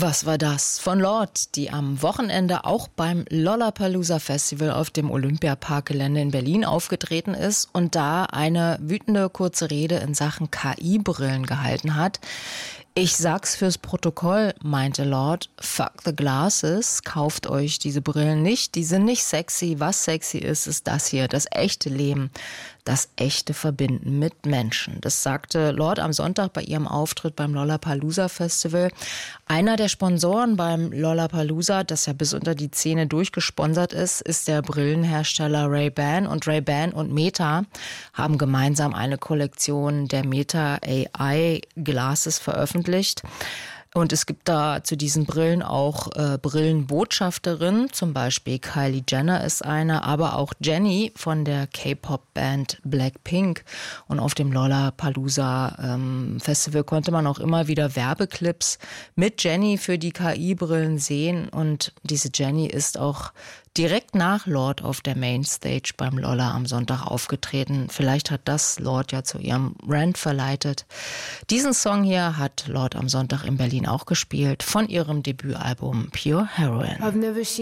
Was war das? Von Lorde, die am Wochenende auch beim Lollapalooza Festival auf dem Olympiaparkgelände in Berlin aufgetreten ist und da eine wütende kurze Rede in Sachen KI-Brillen gehalten hat. Ich sag's fürs Protokoll, meinte Lorde, fuck the glasses, kauft euch diese Brillen nicht, die sind nicht sexy. Was sexy ist, ist das hier, das echte Leben, das echte Verbinden mit Menschen. Das sagte Lorde am Sonntag bei ihrem Auftritt beim Lollapalooza Festival. Einer der Sponsoren beim Lollapalooza, das ja bis unter die Zähne durchgesponsert ist der Brillenhersteller Ray-Ban. Und Ray-Ban und Meta haben gemeinsam eine Kollektion der Meta AI Glasses veröffentlicht. Und es gibt da zu diesen Brillen auch Brillenbotschafterinnen, zum Beispiel Kylie Jenner ist eine, aber auch Jennie von der K-Pop-Band Blackpink. Und auf dem Lollapalooza Festival konnte man auch immer wieder Werbeclips mit Jennie für die KI-Brillen sehen. Und diese Jennie ist auch direkt nach Lorde auf der Mainstage beim Lolla am Sonntag aufgetreten. Vielleicht hat das Lorde ja zu ihrem Rant verleitet. Diesen Song hier hat Lorde am Sonntag in Berlin auch gespielt von ihrem Debütalbum Pure Heroine.